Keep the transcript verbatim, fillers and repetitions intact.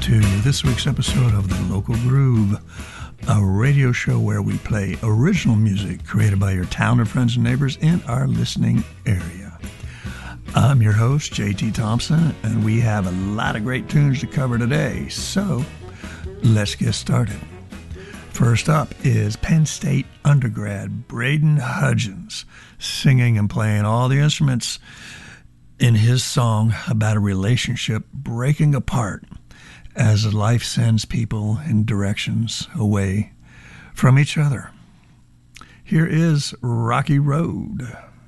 to this week's episode of The Local Groove, a radio show where we play original music created by your talented friends and neighbors in our listening area. I'm your host, J T Thompson, and we have a lot of great tunes to cover today, so let's get started. First up is Penn State undergrad Braden Hudgens singing and playing all the instruments in his song about a relationship breaking apart as life sends people in directions away from each other. Here is Rocky Road.